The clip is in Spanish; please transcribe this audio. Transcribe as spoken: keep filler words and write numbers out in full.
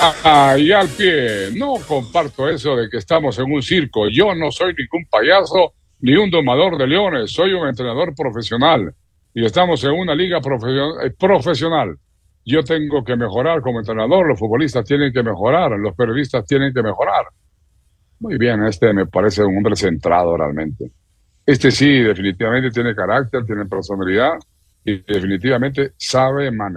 Ah, y al pie, no comparto eso de que estamos en un circo. Yo no soy ningún payaso ni un domador de leones, soy un entrenador profesional y estamos en una liga profesio- eh, profesional. Yo tengo que mejorar como entrenador, los futbolistas tienen que mejorar, los periodistas tienen que mejorar. Muy bien, este me parece un hombre centrado realmente. Este sí, definitivamente tiene carácter, tiene personalidad y definitivamente sabe manejar.